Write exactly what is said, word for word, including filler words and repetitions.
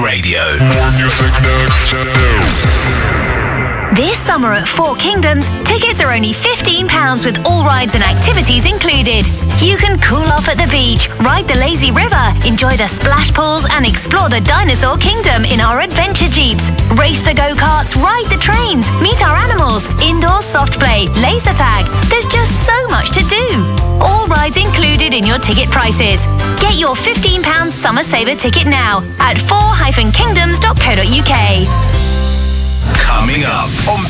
Radio. More music next. This summer at Four Kingdoms, tickets are only fifteen pounds with all rides and activities included. You can cool off at the beach, ride the lazy river, enjoy the splash pools and explore the dinosaur kingdom in our adventure jeeps. Race the go-karts, ride the trains, meet our animals, indoor soft play, laser tag. There's just so much to do. All rides included in your ticket prices. Get your fifteen pounds summer saver ticket now at four dash kingdoms dot co dot uk. Coming up on